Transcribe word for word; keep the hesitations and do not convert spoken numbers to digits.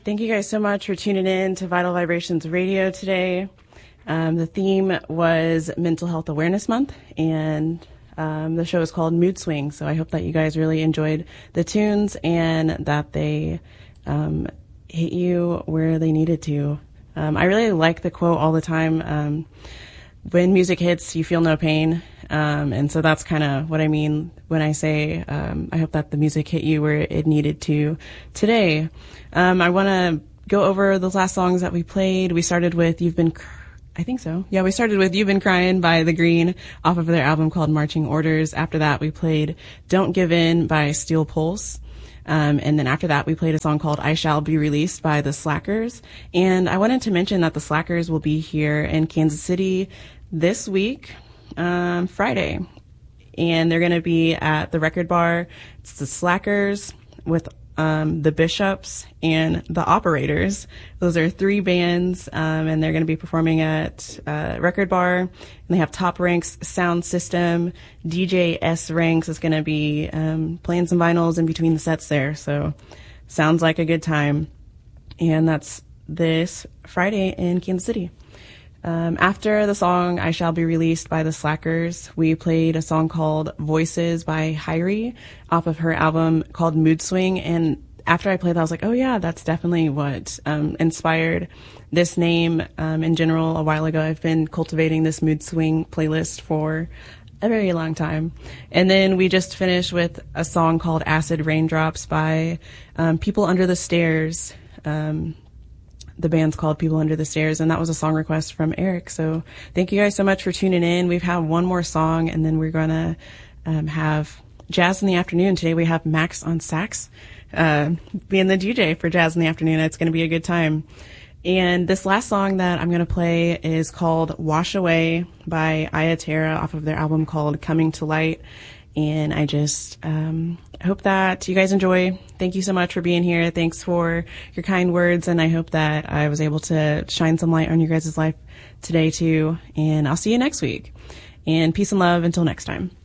Thank you guys so much for tuning in to Vital Vibrations Radio today. Um, the theme was Mental Health Awareness Month, and um, the show is called Mood Swings. So I hope that you guys really enjoyed the tunes and that they um, hit you where they needed to. Um, I really like the quote all the time, um, when music hits, you feel no pain. Um, and so that's kind of what I mean when I say um, I hope that the music hit you where it needed to today. Um, I want to go over those last songs that we played. We started with You've Been... Cr- I think so. Yeah, we started with You've Been Crying by The Green off of their album called Marching Orders. After that, we played Don't Give In by Steel Pulse. Um, and then after that, we played a song called I Shall Be Released by The Slackers. And I wanted to mention that The Slackers will be here in Kansas City this week, um, Friday. And they're going to be at the Record Bar. It's The Slackers with um, The Bishops and The Operators. Those are three bands, um, and they're going to be performing at uh, Record Bar. And they have Top Ranks Sound System. D J S Ranks is going to be um, playing some vinyls in between the sets there. So sounds like a good time. And that's this Friday in Kansas City. Um, after the song I Shall Be Released by The Slackers, we played a song called Voices by Hyrie off of her album called Mood Swing. And after I played that, I was like, oh yeah, that's definitely what um, inspired this name um, in general. A while ago, I've been cultivating this mood swing playlist for a very long time. And then we just finished with a song called Acid Raindrops by um, People Under the Stairs. Um, The band's called People Under the Stairs, and that was a song request from Eric. So thank you guys so much for tuning in. We've had one more song, and then we're going to um, have Jazz in the Afternoon. Today we have Max on sax uh, being the D J for Jazz in the Afternoon. It's going to be a good time. And this last song that I'm going to play is called Wash Away by Ayaterra off of their album called Coming to Light. And I just um, hope that you guys enjoy. Thank you so much for being here. Thanks for your kind words. And I hope that I was able to shine some light on your guys' life today, too. And I'll see you next week. And peace and love until next time.